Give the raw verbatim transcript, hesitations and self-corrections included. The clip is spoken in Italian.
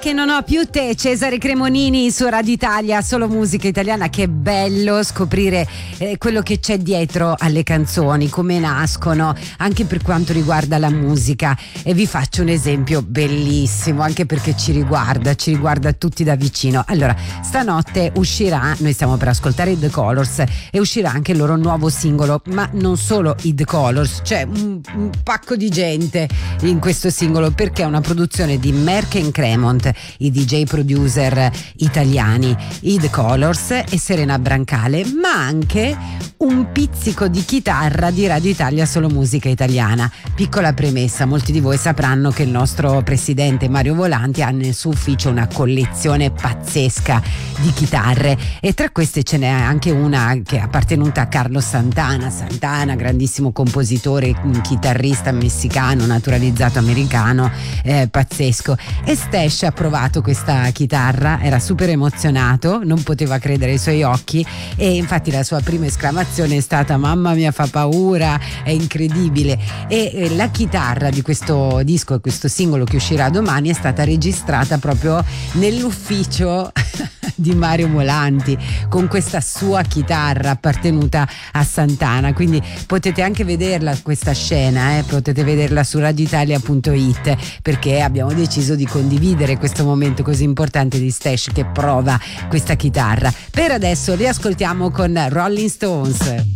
che non ho più te, Cesare Cremonini su Radio Italia, solo musica italiana. Che bello scoprire eh, quello che c'è dietro alle canzoni, come nascono, anche per quanto riguarda la musica. E vi faccio un esempio bellissimo, anche perché ci riguarda, ci riguarda tutti da vicino. Allora, stanotte uscirà, noi stiamo per ascoltare i The Colors, e uscirà anche il loro nuovo singolo, ma non solo i The Colors, c'è un, un pacco di gente in questo singolo, perché è una produzione di Merck and Cremont, i D J producer italiani, i The Colors e Serena Brancale, ma anche un pizzico di chitarra di Radio Italia, solo musica italiana. Piccola premessa, molti di voi sapranno che il nostro presidente Mario Volanti ha nel suo ufficio una collezione pazzesca di chitarre, e tra queste ce n'è anche una che è appartenuta a Carlos Santana. Santana, grandissimo compositore, chitarrista messicano, naturalizzato americano, eh, pazzesco. E Stash ha provato questa chitarra, era super emozionato, non poteva credere ai suoi occhi, e infatti la sua prima esclamazione è stata: mamma mia, fa paura, è incredibile. E eh, la chitarra di questo disco, questo singolo che uscirà domani, è stata registrata proprio nell'ufficio di Mario Volanti, con questa sua chitarra appartenuta a Santana. Quindi potete anche vederla questa scena, eh? Potete vederla su radioitalia punto it, perché abbiamo deciso di condividere questo momento così importante di Stash che prova questa chitarra. Per adesso riascoltiamo con Rolling Stones.